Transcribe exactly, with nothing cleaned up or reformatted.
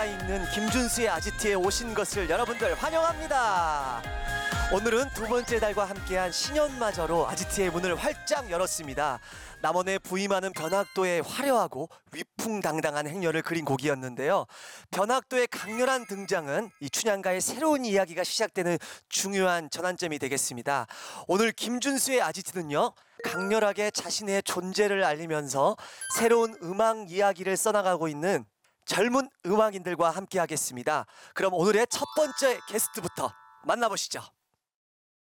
있는 김준수의 아지트에 오신 것을 여러분들 환영합니다. 오늘은 두 번째 달과 함께한 신년마저로 아지트의 문을 활짝 열었습니다. 남원의 부임하는 변학도의 화려하고 위풍당당한 행렬을 그린 곡이었는데요. 변학도의 강렬한 등장은 이 춘향가의 새로운 이야기가 시작되는 중요한 전환점이 되겠습니다. 오늘 김준수의 아지트는요, 강렬하게 자신의 존재를 알리면서 새로운 음악 이야기를 써나가고 있는 젊은 음악인들과 함께 하겠습니다. 그럼 오늘의 첫 번째 게스트부터 만나보시죠.